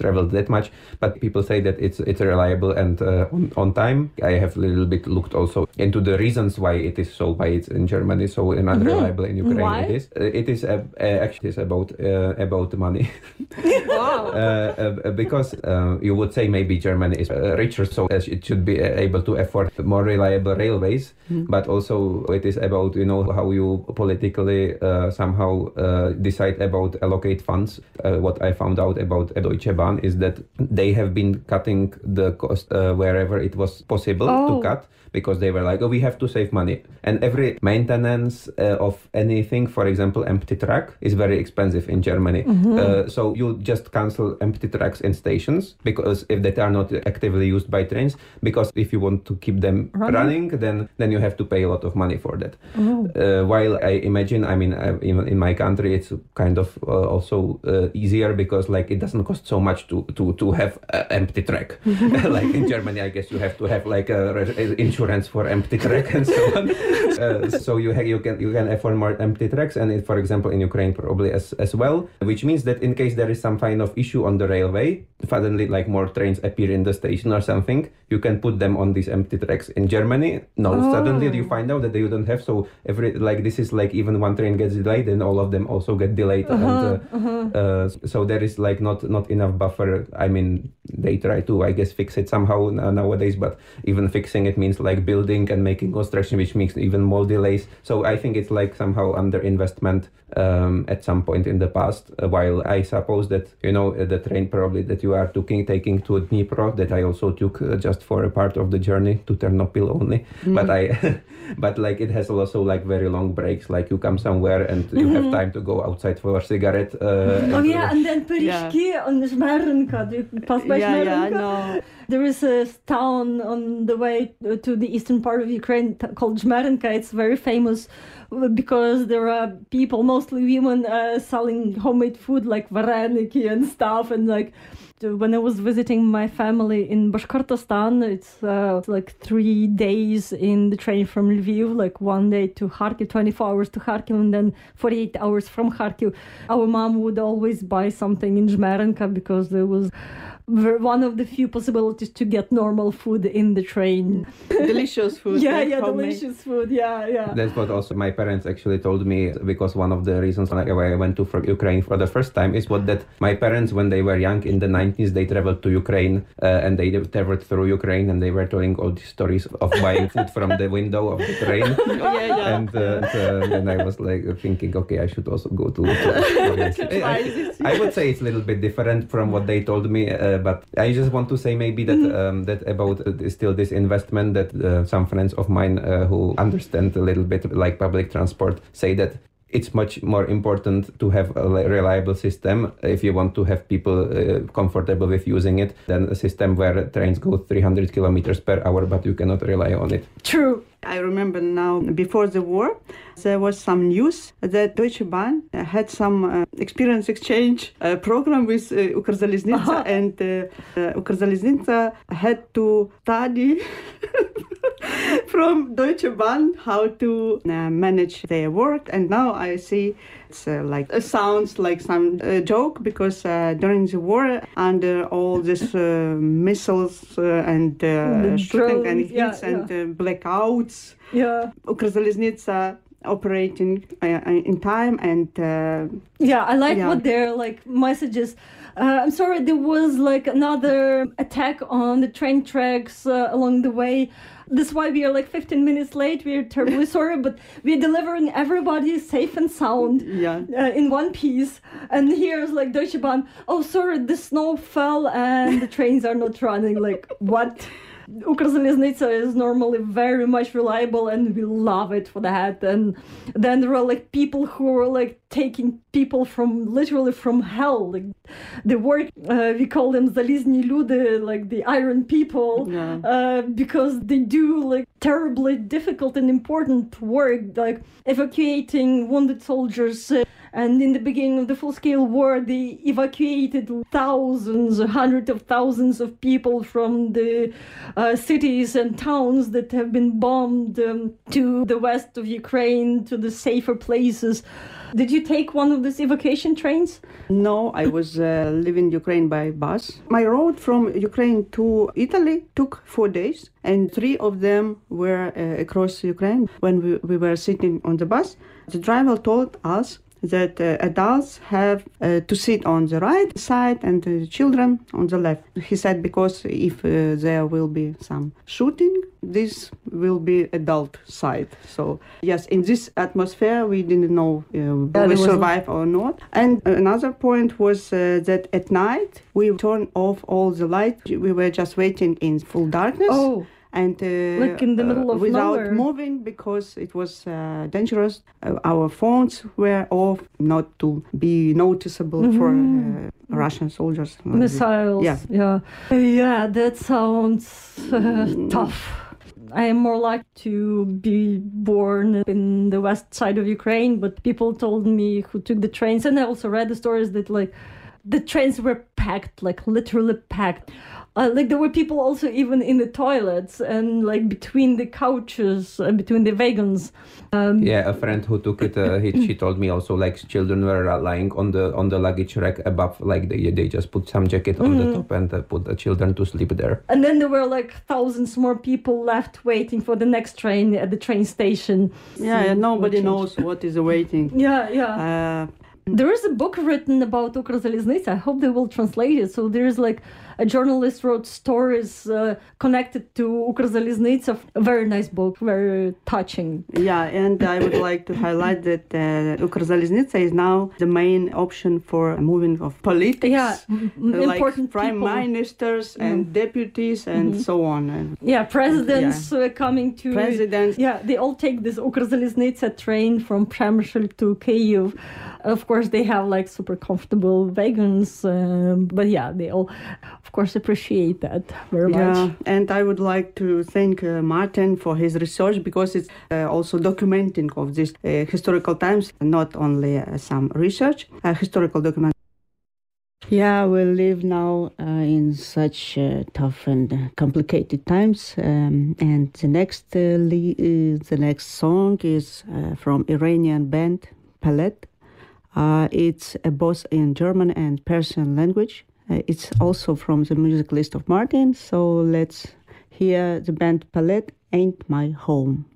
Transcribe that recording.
traveled that much, but people say that it's reliable and on time. I have a little bit looked also into the reasons why it is so, why it's in Germany so unreliable in Ukraine. Why? It is actually about money. Wow. Because you would say maybe Germany is richer, so it should be able to afford more reliable railways, but also it is about, how you politically somehow decide about allocate funds. What I found out about Deutsche Bahn is that they have been cutting the cost wherever it was possible to cut, because they were like, we have to save money. And every maintenance of anything, for example, empty track, is very expensive in Germany. So you just cancel empty tracks in stations, because if they are not actively used by trains, because if you want to keep them running, then you have to pay a lot of money for that. While I imagine, even in my country, it's kind of also easier, because like it doesn't cost so much to have an empty track. Like in Germany, I guess you have to have like insurance for empty track and so on. So you can afford more empty tracks, and for example in Ukraine probably as well, which means that in case there is some kind of issue on the railway, suddenly like more trains appear in the station or something, you can put them on these empty tracks. In Germany, suddenly you find out that they don't have. So this is like even one train gets delayed, and all of them also get delayed. So there is like not enough buffer. I mean, they try to, I guess, fix it somehow nowadays, but even fixing it means like building and making construction, which makes even more delays. So I think it's like somehow underinvestment at some point in the past. While I suppose that the train probably that you are taking to Dnipro, that I also took just for a part of the journey to Ternopil only, but like it has also like very long breaks. Like you come somewhere and you have time to go outside for a cigarette. And then Perishki on Žmerinka. Do you pass by Žmerinka? No. There is a town on the way to the eastern part of Ukraine called Žmerinka. It's very famous because there are people, mostly women, selling homemade food like vareniki and stuff. And like when I was visiting my family in Bashkortostan, it's like 3 days in the train from Lviv, like 1 day to Kharkiv, 24 hours to Kharkiv, and then 48 hours from Kharkiv. Our mom would always buy something in Žmerinka because there was one of the few possibilities to get normal food in the train. Delicious food. Delicious food. That's what also my parents actually told me, because one of the reasons why I went to Ukraine for the first time is that my parents, when they were young in the 90s, they traveled to Ukraine and they traveled through Ukraine, and they were telling all these stories of buying food from the window of the train. And then I was like thinking, okay, I should also go to I would say it's a little bit different from what they told me. But I just want to say maybe that that about still this investment, that some friends of mine who understand a little bit like public transport say that it's much more important to have a reliable system if you want to have people comfortable with using it than a system where trains go 300 kilometers per hour, but you cannot rely on it. True. I remember now, before the war, there was some news that Deutsche Bahn had some experience exchange program with Ukrzaliznytsia, and Ukrzaliznytsia had to study from Deutsche Bahn how to manage their work. And now I see it's it sounds like some joke, because during the war, under all these missiles and shooting and hits and blackouts, Ukrzaliznytsia operating in time, and I like what their messages. I'm sorry, there was another attack on the train tracks along the way. That's why we are 15 minutes late. We're terribly sorry, but we're delivering everybody safe and sound in one piece. And here's Deutsche Bahn, oh sorry, the snow fell and the trains are not running. What? Ukrzaliznytsia is normally very much reliable, and we love it for that. And then there are people who are taking people literally from hell. The work, we call them Zalizny Люди, the iron people, because they do terribly difficult and important work, evacuating wounded soldiers. And in the beginning of the full-scale war, they evacuated hundreds of thousands of people from the cities and towns that have been bombed to the west of Ukraine, to the safer places. Did you take one of these evacuation trains? No, I was leaving Ukraine by bus. My road from Ukraine to Italy took 4 days, and 3 of them were across Ukraine. When we were sitting on the bus, the driver told us that adults have to sit on the right side and the children on the left. He said because if there will be some shooting, this will be adult side. So yes, in this atmosphere, we didn't know will we survive or not. And another point was that at night, we turned off all the lights. We were just waiting in full darkness. Oh. And like in the middle of without nowhere. moving because it was dangerous. Our phones were off, not to be noticeable for Russian soldiers. Missiles. Yeah, that sounds tough. I am more like to be born in the west side of Ukraine, but people told me who took the trains, and I also read the stories that like the trains were packed, like literally packed. Like there were people also even in the toilets and like between the couches, between the wagons. A friend who took it, she told me also like children were lying on the luggage rack above, like they just put some jacket on the top and put the children to sleep there. And then there were like thousands more people left waiting for the next train at the train station. Yeah, nobody knows what is waiting. There is a book written about Ukrzaliznytsia. I hope they will translate it. So there is like a journalist wrote stories connected to Ukrzaliznytsia. A very nice book, very touching. Yeah, and I would like to highlight that Ukrzaliznytsia is now the main option for moving of politics. Yeah, like important prime people. Ministers and deputies and so on. Presidents coming to... Presidents. Yeah, they all take this Ukrzaliznytsia train from Przemysl to Kyiv. Of course, they have like super comfortable wagons, but they all, of course, appreciate that very much. Yeah, and I would like to thank Martin for his research because it's also documenting of these historical times, not only some research, historical document. Yeah, we live now in such tough and complicated times, and the next song is from Iranian band Palet. It's both in German and Persian language. It's also from the music list of Martin. So let's hear the band Palet, Ain't My Home.